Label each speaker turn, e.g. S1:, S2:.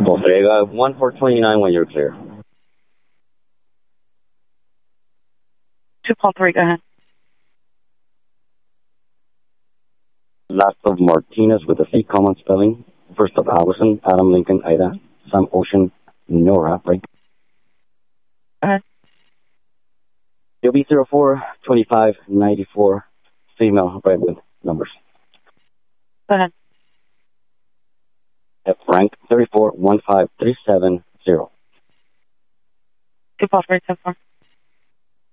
S1: Bodega 1429 when you're clear.
S2: 2 Paul 3, go ahead.
S1: Last of Martinez with a C, common spelling. First of Allison, Adam, Lincoln, Ida, Sam, Ocean, Nora, right?
S2: Go ahead.
S1: It'll be 042594, female, right, with numbers.
S2: Go ahead.
S1: F. Frank 34 15370.
S2: 2 Paul 3, 10 4.